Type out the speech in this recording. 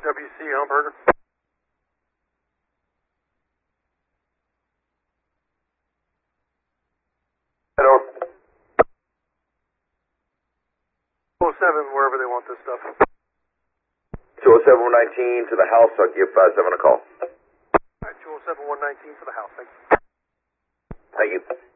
WC Hamburger. Hello. 207, wherever they want this stuff. 207-119 to the house. I'll give 57 a call. Alright, 207-119 to the house. Thank you. Thank you.